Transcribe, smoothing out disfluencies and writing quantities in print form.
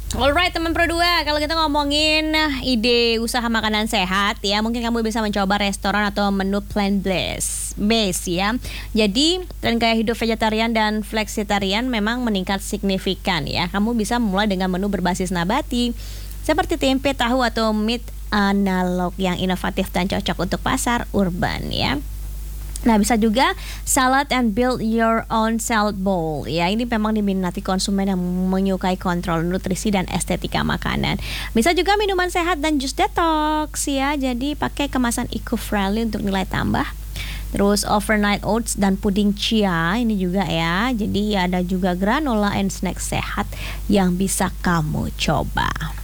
Alright teman Pro 2, kalau kita ngomongin ide usaha makanan sehat ya, mungkin kamu bisa mencoba restoran atau menu plant-based ya. Jadi tren gaya hidup vegetarian dan flexitarian memang meningkat signifikan ya. Kamu bisa mulai dengan menu berbasis nabati seperti tempe, tahu atau meat analog yang inovatif dan cocok untuk pasar urban ya. Nah, bisa juga salad and build your own salad bowl. Ya, ini memang diminati konsumen yang menyukai kontrol nutrisi dan estetika makanan. Bisa juga minuman sehat dan jus detox ya. Jadi pakai kemasan eco-friendly untuk nilai tambah. Terus overnight oats dan puding chia ini juga ya. Jadi ada juga granola and snack sehat yang bisa kamu coba.